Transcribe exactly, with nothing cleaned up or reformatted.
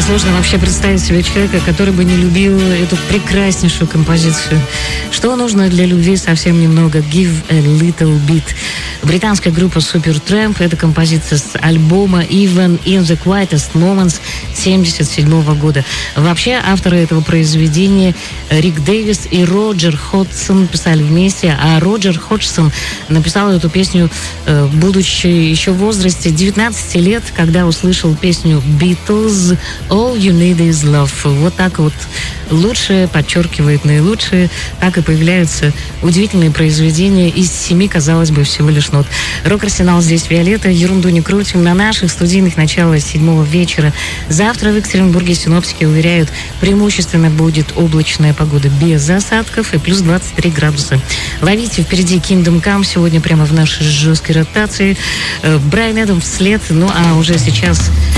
сложно вообще представить себе человека, который бы не любил эту прекраснейшую композицию. Что нужно для любви? Совсем немного. Give a little bit. Британская группа Supertramp. Это композиция с альбома Even in the Quietest Moments семьдесят седьмого года. Вообще, авторы этого произведения Рик Дэвис и Роджер Ходжсон писали вместе, а Роджер Ходжсон написал эту песню, будучи еще в возрасте девятнадцати лет, когда услышал песню Beatles All You Need Is Love. Вот так вот лучшее подчеркивает наилучшее, так и появляются удивительные произведения из семи, казалось бы, всего лишь нот. Рок-арсенал здесь Виолетта, ерунду не крутим. На наших студийных начало седьмого вечера. Завтра в Екатеринбурге синоптики уверяют, преимущественно будет облачная погода без осадков и плюс двадцать три градуса. Ловите впереди Kingdom Come сегодня прямо в нашей жесткой ротации. Брайан Эдамс вслед. Ну а уже сейчас